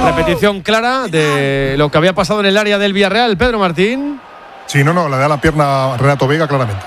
repetición clara de lo que había pasado en el área del Villarreal. Pedro Martín. Sí, no, le da la pierna a Renato Vega claramente.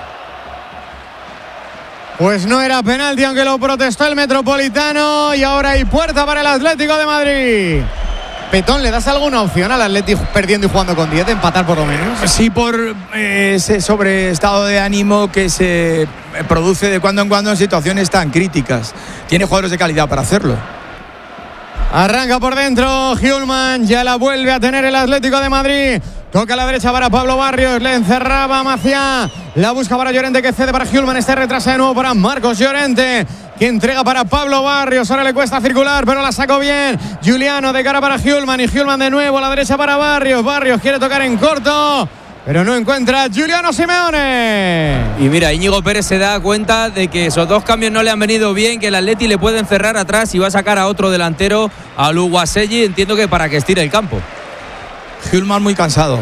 Pues no era penalti, aunque lo protestó el Metropolitano, y ahora hay puerta para el Atlético de Madrid. Petón, ¿le das alguna opción al Atlético perdiendo y jugando con 10, de empatar por lo menos? Sí, por ese sobreestado de ánimo que se produce de cuando en cuando en situaciones tan críticas. Tiene jugadores de calidad para hacerlo. Arranca por dentro Hjulmand, ya la vuelve a tener el Atlético de Madrid. Toca a la derecha para Pablo Barrios, le encerraba Maciá, la busca para Llorente, que cede para Hjulmand, este retrasa de nuevo para Marcos Llorente, que entrega para Pablo Barrios, ahora le cuesta circular, pero la sacó bien Juliano de cara para Hjulmand, y Hjulmand de nuevo a la derecha para Barrios. Barrios quiere tocar en corto, pero no encuentra Giuliano Simeone. Y mira, Íñigo Pérez se da cuenta de que esos dos cambios no le han venido bien, que el Atleti le puede encerrar atrás y va a sacar a otro delantero, a Luguaselli, entiendo que para que estire el campo. Hjulmand muy cansado.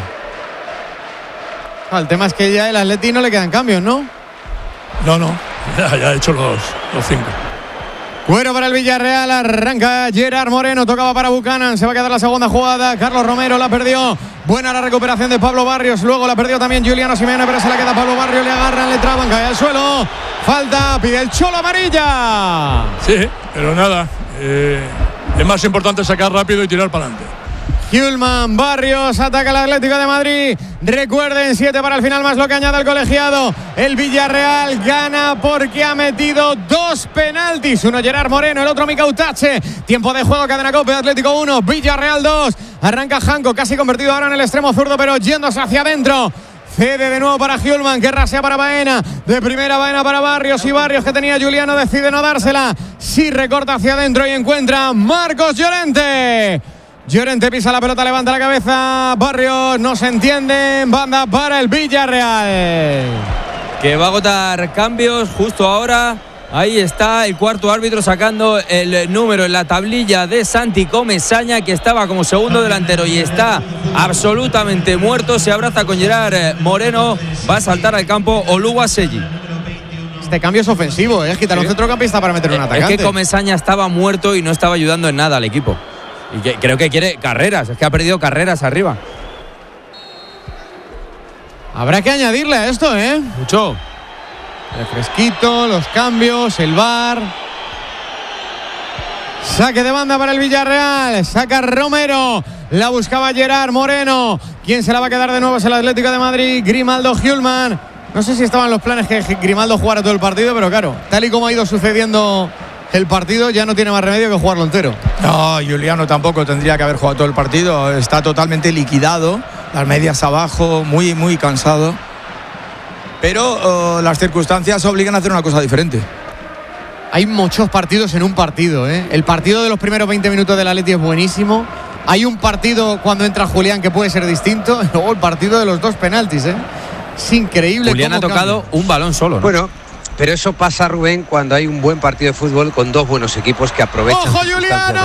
El tema es que ya el Atleti no le quedan cambios, ¿no? No, ya ha hecho los 5. Cuero para el Villarreal, arranca Gerard Moreno, tocaba para Buchanan, se va a quedar la segunda jugada, Carlos Romero la perdió, buena la recuperación de Pablo Barrios, luego la perdió también Giuliano Simeone, pero se la queda Pablo Barrios, le agarran, le traban, cae al suelo, falta, pide el Cholo amarilla. Sí, pero nada, es más importante sacar rápido y tirar para adelante. Hjulmand, Barrios, ataca el Atlético de Madrid. Recuerden, 7 para el final, más lo que añade el colegiado. El Villarreal gana porque ha metido 2 penaltis. Uno Gerard Moreno, el otro Mika Utache. Tiempo de juego, cadena COPE, Atlético 1, Villarreal 2. Arranca Janko, casi convertido ahora en el extremo zurdo, pero yéndose hacia adentro. Cede de nuevo para Hjulmand, que rasea para Baena. De primera Baena para Barrios, y Barrios, que tenía Juliano, decide no dársela. Sí recorta hacia adentro y encuentra Marcos Llorente. Llorente pisa la pelota, levanta la cabeza. Barrios, no se entienden. Banda para el Villarreal, que va a agotar cambios justo ahora. Ahí está el cuarto árbitro sacando el número en la tablilla de Santi Comesaña, que estaba como segundo delantero y está absolutamente muerto. Se abraza con Gerard Moreno. Va a saltar al campo Oluwaseyi. Este cambio es ofensivo, es quitar un centrocampista para meter un atacante. Es que Comesaña estaba muerto y no estaba ayudando en nada al equipo. Y creo que quiere carreras, es que ha perdido carreras arriba. Habrá que añadirle a esto, Mucho. El fresquito, los cambios, el VAR. Saque de banda para el Villarreal, saca Romero, la buscaba Gerard Moreno. ¿Quién se la va a quedar de nuevo? Es el Atlético de Madrid, Grimaldo Hjulmand. No sé si estaban los planes que Grimaldo jugara todo el partido, pero claro, tal y como ha ido sucediendo el partido, ya no tiene más remedio que jugarlo entero. No, Juliano tampoco tendría que haber jugado todo el partido. Está totalmente liquidado, las medias abajo, muy, muy cansado. Pero las circunstancias obligan a hacer una cosa diferente. Hay muchos partidos en un partido, El partido de los primeros 20 minutos del Atleti es buenísimo. Hay un partido cuando entra Julián que puede ser distinto. Luego el partido de los 2 penaltis, Es increíble. Julián ha tocado un balón solo, ¿no? Bueno, pero eso pasa, Rubén, cuando hay un buen partido de fútbol con 2 buenos equipos que aprovechan. ¡Ojo, Juliano!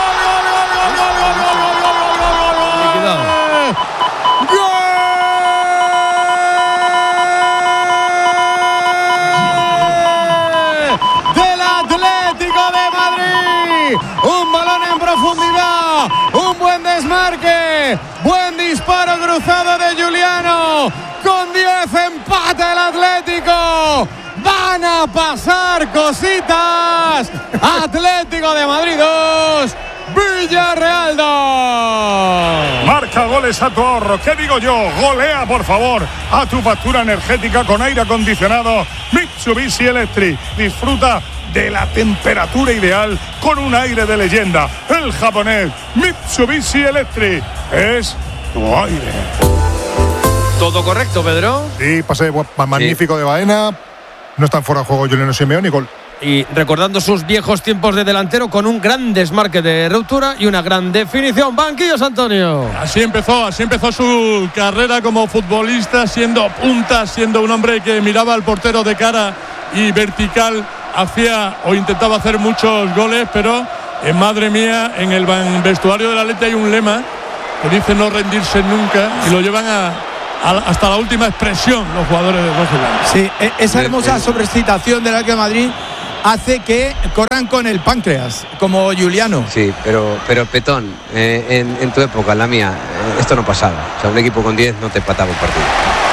Del Atlético de Madrid. Un balón en profundidad, un buen desmarque, buen disparo cruzado de Juliano. Con 10 empata el Atlético. Van a pasar cositas. Atlético de Madrid 2, Villarreal 2. Marca goles a tu ahorro. ¿Qué digo yo? Golea, por favor, a tu factura energética con aire acondicionado Mitsubishi Electric. Disfruta de la temperatura ideal con un aire de leyenda. El japonés Mitsubishi Electric es tu aire. Todo correcto, Pedro. Sí, pase magnífico de Baena. No está en fuera de juego Juliano Simeone y gol. Y recordando sus viejos tiempos de delantero con un gran desmarque de ruptura y una gran definición. Banquillos, Antonio. Así empezó su carrera como futbolista, siendo punta, siendo un hombre que miraba al portero de cara y vertical, hacía o intentaba hacer muchos goles, pero madre mía, en el vestuario del Atleti hay un lema que dice no rendirse nunca, y lo llevan hasta la última expresión los jugadores de Rojo y Blanco. Sí, esa hermosa sobreexcitación del Atlético de Madrid hace que corran con el páncreas, como Juliano. Sí, pero Petón, en tu época, en la mía, esto no pasaba. O sea, un equipo con 10 no te empataba un partido.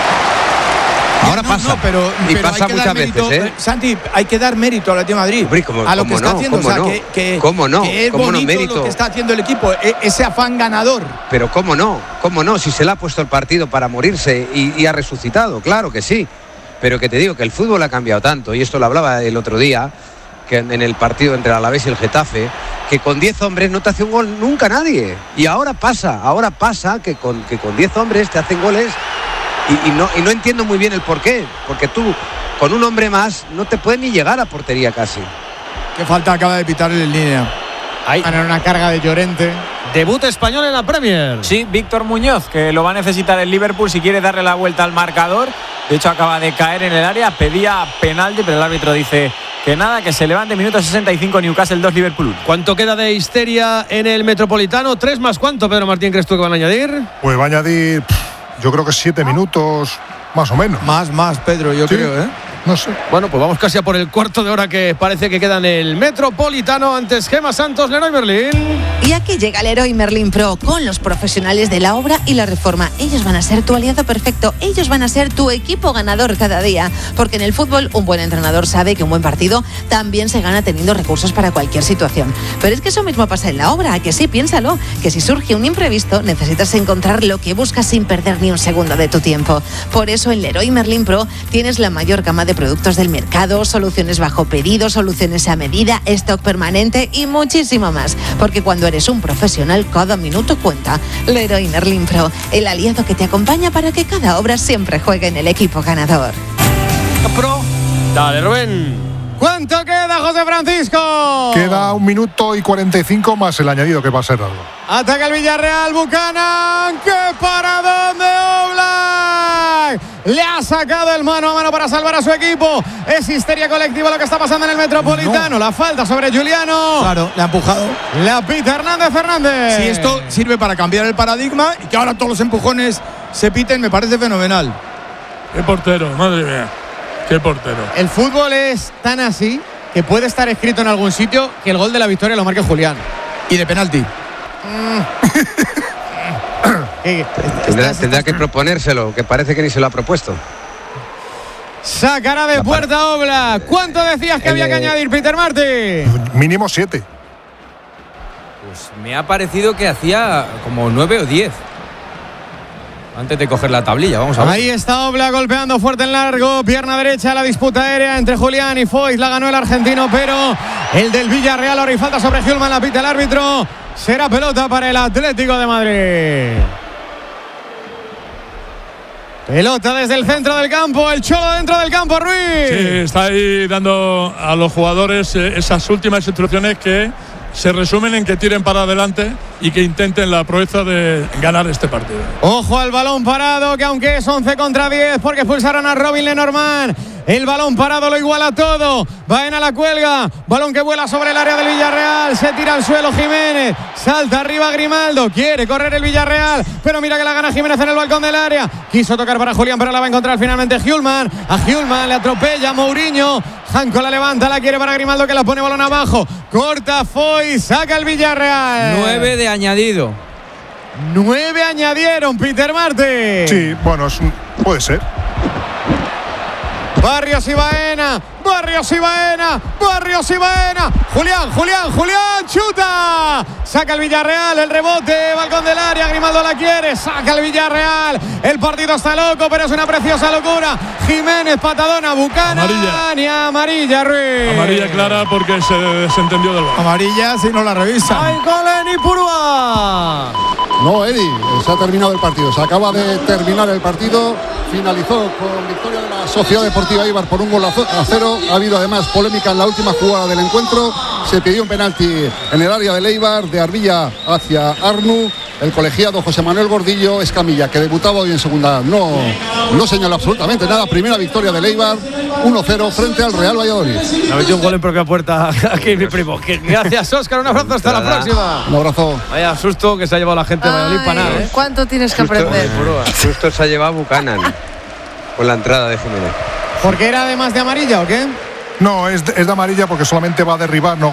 Ahora pasa. No, pero pasa hay que muchas dar mérito, veces, ¿eh? Santi, hay que dar mérito al Atlético de Madrid. Hombre, a lo que está haciendo. ¿Cómo no? ¿Cómo no? Que es ¿Cómo no bonito mérito? lo que está haciendo el equipo, ese afán ganador. Pero ¿cómo no? Si se le ha puesto el partido para morirse y ha resucitado, claro que sí. Pero que te digo que el fútbol ha cambiado tanto, y esto lo hablaba el otro día, que en el partido entre el Alavés y el Getafe, que con 10 hombres no te hace un gol nunca nadie. Y ahora pasa que con 10 hombres te hacen goles y no entiendo muy bien el porqué. Porque tú, con un hombre más, no te puedes ni llegar a portería casi. Qué falta acaba de pitar en línea. Ahí. En una carga de Llorente. Debut español en la Premier. Sí, Víctor Muñoz, que lo va a necesitar el Liverpool si quiere darle la vuelta al marcador. De hecho, acaba de caer en el área, pedía penalti, pero el árbitro dice que nada, que se levante. Minuto 65, Newcastle 2, Liverpool 1. ¿Cuánto queda de histeria en el Metropolitano? 3 más cuánto, Pedro Martín, crees tú que van a añadir? Pues va a añadir, yo creo que 7 minutos, más o menos. Más, Pedro, yo creo, ¿eh? No sé. Bueno, pues vamos casi a por el cuarto de hora que parece que queda en el Metropolitano. Antes Gemma Santos, Leroy Merlin. Y aquí llega Leroy Merlin Pro con los profesionales de la obra y la reforma. Ellos van a ser tu aliado perfecto. Ellos van a ser tu equipo ganador cada día. Porque en el fútbol un buen entrenador sabe que un buen partido también se gana teniendo recursos para cualquier situación. Pero es que eso mismo pasa en la obra. ¿A que sí? Piénsalo. Que si surge un imprevisto, necesitas encontrar lo que buscas sin perder ni un segundo de tu tiempo. Por eso en Leroy Merlin Pro tienes la mayor gama de productos del mercado, soluciones bajo pedido, soluciones a medida, stock permanente y muchísimo más. Porque cuando eres un profesional, cada minuto cuenta. Leroy Merlin Pro, el aliado que te acompaña para que cada obra siempre juegue en el equipo ganador. Pro. Dale, Rubén. ¿Cuánto queda, José Francisco? Queda 1 minuto y 45 más el añadido, que va a ser algo. Ataca el Villarreal, Buchanan. ¡Qué paradón de Oblak! Le ha sacado el mano a mano para salvar a su equipo. Es histeria colectiva lo que está pasando en el Metropolitano. No. La falta sobre Juliano. Claro, le ha empujado. La pita Hernández. Si esto sirve para cambiar el paradigma y que ahora todos los empujones se piten, me parece fenomenal. Qué portero, madre mía. Qué portero. El fútbol es tan así que puede estar escrito en algún sitio que el gol de la victoria lo marque Julián. Y de penalti. Tendrá que proponérselo, que parece que ni se lo ha propuesto. Sacará de puerta Oblak. ¿Cuánto decías que había que añadir, Peter Martin? Mínimo 7. Pues me ha parecido que hacía como 9 o 10. Antes de coger la tablilla, vamos a ver. Ahí está Oblak golpeando fuerte en largo, pierna derecha, la disputa aérea entre Julián y Foyt, la ganó el argentino, pero el del Villarreal, ahora y falta sobre Hjulmand, la pita el árbitro, será pelota para el Atlético de Madrid. Pelota desde el centro del campo, el Cholo dentro del campo, Ruiz. Sí, está ahí dando a los jugadores esas últimas instrucciones que se resumen en que tiren para adelante y que intenten la proeza de ganar este partido. Ojo al balón parado, que aunque es 11 contra 10, porque expulsaron a Robin Lenormand. El balón parado lo iguala todo. Baena la cuelga. Balón que vuela sobre el área del Villarreal. Se tira al suelo Jiménez. Salta arriba Grimaldo. Quiere correr el Villarreal. Pero mira que la gana Jiménez en el balcón del área. Quiso tocar para Julián, pero la va a encontrar finalmente Hjulmand. A Hjulmand le atropella Mourinho. Janko la levanta, la quiere para Grimaldo, que la pone balón abajo. Corta Foyt. Saca el Villarreal. 9 de añadido. 9 añadieron, Peter Martin. Sí, bueno, puede ser. Barrios y Baena. Julián, chuta. Saca el Villarreal, el rebote, balcón del área, Grimaldo la quiere, saca el Villarreal. El partido está loco, pero es una preciosa locura. Jiménez, patadona, Buchanan y amarilla, Ruiz. Amarilla clara porque se desentendió del balón. Amarilla si no la revisa. ¡Ay, Golen y Purua! No, Eddie, se ha terminado el partido. Se acaba de terminar el partido. Finalizó con victoria de la Sociedad Deportiva Eibar por 1-0. Ha habido además polémica en la última jugada del encuentro. Se pidió un penalti en el área del Eibar, de Arbilla hacia Arnu. El colegiado José Manuel Gordillo Escamilla, que debutaba hoy en segunda, no señaló absolutamente nada. Primera victoria del Eibar, 1-0 frente al Real Valladolid. Ha metido un gol en propia puerta aquí mi primo. Gracias, Óscar. Un abrazo, hasta la próxima. Un abrazo. Vaya susto que se ha llevado la gente de Valladolid para nada. ¿Cuánto tienes que aprender? Justo se ha llevado Buchanan con la entrada de Jiménez. ¿Porque era además de amarilla o qué? No, es de amarilla porque solamente va a derribar, no